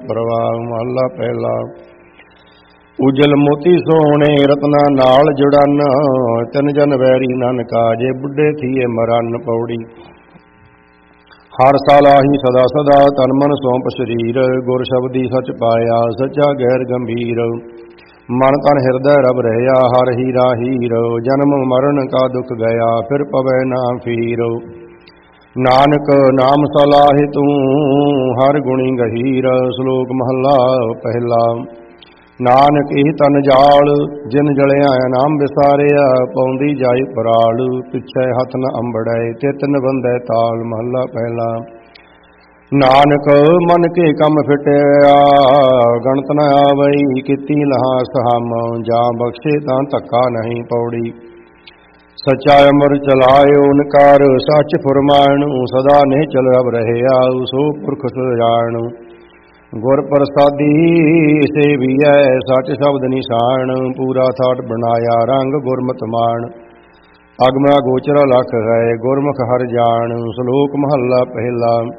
ਪ੍ਰਵਾਹ। ਮਹੱਲਾ ਪਹਿਲਾ। ਉਜਲ ਮੋਤੀ ਸੋਹਣੇ ਰਤਨਾ ਨਾਲ ਜੁੜਨ, ਤਿਨ ਜਨ ਵੈਰੀ ਨਾਨਕਾ ਜੇ ਬੁੱਢੇ ਥੀਏ ਮਰਨ। ਪੌੜੀ। ਹਰ ਸਾਲਾਹੀ ਸਦਾ ਸਦਾ ਤਨ ਮਨ ਸੌਂਪ ਸਰੀਰ, ਗੁਰ ਸ਼ਬਦੀ ਸਚ ਪਾਇਆ ਸੱਚਾ ਗੈਰ ਗੰਭੀਰ। ਮਨ ਤਨ ਹਿਰਦੈ ਰਬ ਰਹਿਆ ਹਰ ਹੀਰਾ ਹੀਰ, ਜਨਮ ਮਰਨ ਕਾ ਦੁਖ ਗਿਆ ਫਿਰ ਪਵੈ ਨਾ ਫੀਰ। ਨਾਨਕ ਨਾਮ ਸਲਾਹਿ ਤੂੰ ਹਰ ਗੁਣੀ ਗਹੀਰ। ਸ਼ਲੋਕ ਮਹੱਲਾ ਪਹਿਲਾ। ਨਾਨਕ ਇਹ ਤਨ ਜਾਲ ਜਿਨ ਜਲਿਆ ਨਾਮ ਵਿਸਾਰਿਆ, ਪਾਉਂਦੀ ਜਾਈ ਪਰਾਲ ਪਿੱਛੇ ਹੱਥ ਨ ਅੰਬੜੈ ਤਿਤ ਨ ਬੰਧੈ ਤਾਲ। ਮਹੱਲਾ ਪਹਿਲਾ। ਨਾਨਕ ਮਨ ਕੇ ਕੰਮ ਫਿਟਿਆ ਗਣਤ ਨ ਆਵਈ, ਕੀਤੀ ਲਹਾ ਸਹਮ ਜਾਂ ਬਖਸ਼ੇ ਤਾਂ ਧੱਕਾ ਨਹੀਂ। ਪੌੜੀ। ਸੱਚਾ ਅਮਰ ਚਲਾਇਓ ਨਿਕਾਰ ਸੱਚ ਫੁਰਮਾਣੁ, ਸਦਾ ਨੇ ਚਲ ਰਬ ਰਹਿਆ ਸੋ ਪੁਰਖ ਸੁਜਾਣੁ। ਗੁਰ ਪ੍ਰਸਾਦੀ ਸੇਵੀਐ ਸੱਚ ਸ਼ਬਦ ਨਿਸ਼ਾਨ, ਪੂਰਾ ਥਾਟ ਬਣਾਇਆ ਰੰਗ ਗੁਰਮਤਿ ਮਾਨ। ਅਗਮ ਅਗੋਚਰ ਲਖ ਹੈ ਗੁਰਮੁਖ ਹਰਿ ਜਾਣ। ਸ਼ਲੋਕ ਮਹੱਲਾ ਪਹਿਲਾ।